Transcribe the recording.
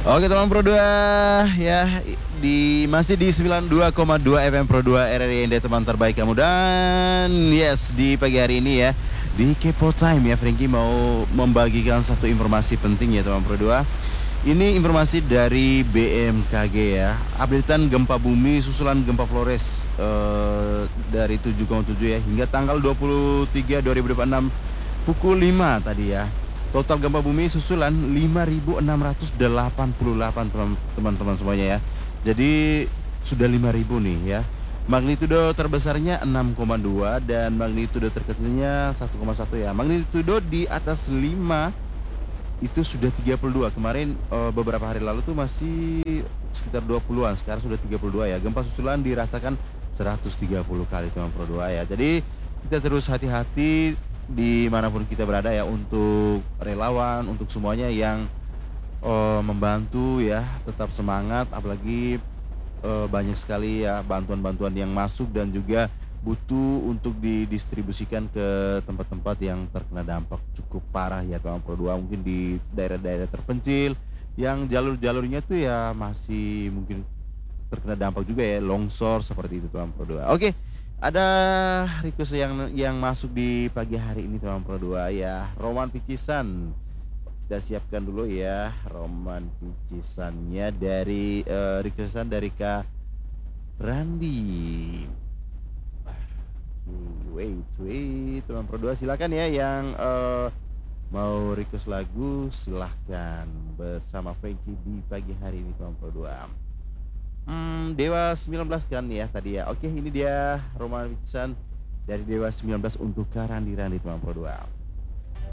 Oke teman Pro 2 ya masih di 92,2 FM Pro 2 RRI Inde, teman terbaik kamu. Dan yes, di pagi hari ini ya di Kepo Time ya, Frankie mau membagikan satu informasi penting ya teman Pro 2. Ini informasi dari BMKG ya, updatean gempa bumi susulan gempa Flores dari 7,7 ya hingga tanggal 23 2026 pukul 5 tadi ya. Total gempa bumi susulan 5.688 teman-teman semuanya ya. Jadi sudah 5.000 nih ya. Magnitudo terbesarnya 6,2 dan magnitudo terkecilnya 1,1 ya. Magnitudo di atas 5 itu sudah 32. Kemarin beberapa hari lalu tuh masih sekitar 20-an, sekarang sudah 32 ya. Gempa susulan dirasakan 130 kali teman Pro 2 ya. Jadi kita terus hati-hati dimanapun kita berada ya, untuk relawan, untuk semuanya yang membantu ya, tetap semangat, apalagi banyak sekali ya bantuan-bantuan yang masuk dan juga butuh untuk didistribusikan ke tempat-tempat yang terkena dampak cukup parah ya teman Pro 2, mungkin di daerah-daerah terpencil yang jalur-jalurnya tuh ya masih mungkin terkena dampak juga ya, longsor seperti itu teman Pro 2. Oke, ada request yang masuk di pagi hari ini teman Pro 2 ya. Roman Picisan, kita siapkan dulu ya Roman Picisannya dari requestan dari Kak Randi. Wait teman Pro 2, silakan ya yang mau request lagu, silahkan bersama Frankie di pagi hari ini teman Pro 2. Dewa 19 kan ya tadi ya. Oke, ini dia Roman Picisan dari Dewa 19 untuk Kak Randi teman Pro 2.